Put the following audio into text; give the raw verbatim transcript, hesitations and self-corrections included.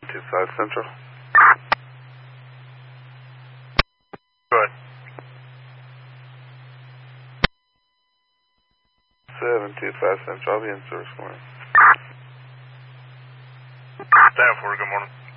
two five Central. Good. seven two five Central, I'll be in service morning. Stand for, good morning.